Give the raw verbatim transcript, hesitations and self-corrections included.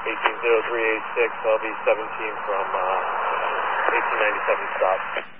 eighteen zero three eight six, L V seventeen from uh, eighteen ninety-seven stop.